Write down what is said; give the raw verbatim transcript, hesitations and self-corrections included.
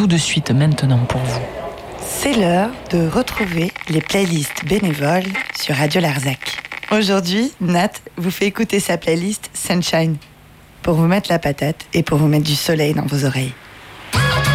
tout de suite maintenant pour vous. C'est l'heure de retrouver les playlists bénévoles sur Radio Larzac. Aujourd'hui, Nat vous fait écouter sa playlist Sunshine pour vous mettre la patate et pour vous mettre du soleil dans vos oreilles.